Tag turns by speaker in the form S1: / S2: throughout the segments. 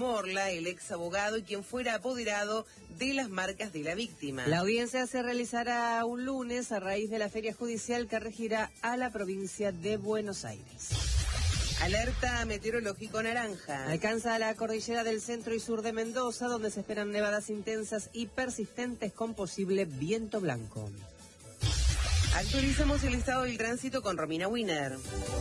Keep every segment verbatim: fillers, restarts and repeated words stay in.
S1: Morla, el ex abogado y quien fuera apoderado de las marcas de la víctima.
S2: La audiencia se realizará un lunes a raíz de la feria judicial que regirá a la provincia de Buenos Aires.
S1: Alerta meteorológico naranja.
S2: Alcanza la cordillera del centro y sur de Mendoza, donde se esperan nevadas intensas y persistentes con posible viento blanco.
S1: Actualizamos el estado del tránsito con Romina Wiener.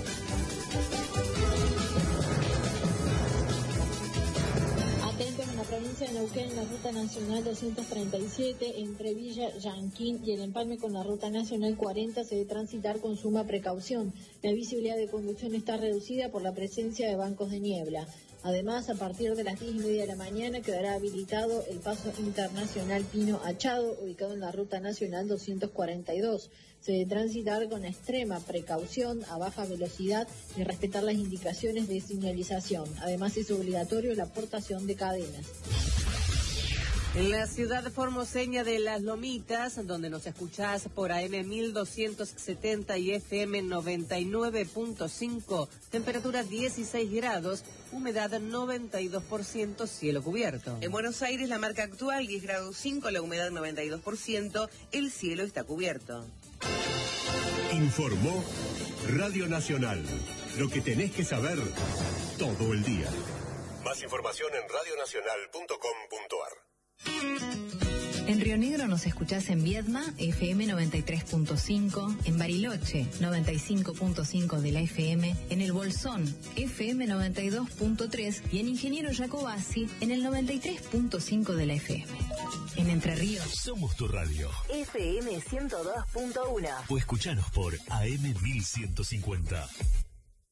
S3: Atentos en la provincia de Neuquén, en la ruta nacional doscientos treinta y siete, entre Villa Yanquín y el empalme con la ruta nacional cuarenta, se debe transitar con suma precaución. La visibilidad de conducción está reducida por la presencia de bancos de niebla. Además, a partir de las diez y media de la mañana quedará habilitado el paso internacional Pino Achado, ubicado en la ruta nacional doscientos cuarenta y dos. Se debe transitar con extrema precaución, a baja velocidad y respetar las indicaciones de señalización. Además, es obligatorio la portación de cadenas.
S2: En la ciudad formoseña de Las Lomitas, donde nos escuchás por A M mil doscientos setenta y F M noventa y nueve punto cinco, temperatura dieciséis grados, humedad noventa y dos por ciento, cielo cubierto.
S1: En Buenos Aires la marca actual diez grados cinco, la humedad noventa y dos por ciento, el cielo está cubierto.
S4: Informó Radio Nacional, lo que tenés que saber todo el día. Más información en radio nacional punto com punto ar.
S5: En Río Negro nos escuchás en Viedma, F M noventa y tres punto cinco, en Bariloche, noventa y cinco punto cinco de la F M, en El Bolsón, F M noventa y dos punto tres y en Ingeniero Jacobasi, en el noventa y tres punto cinco de la F M. En Entre Ríos,
S4: Somos tu radio.
S6: F M ciento dos punto uno.
S4: O escuchanos por A M mil ciento cincuenta.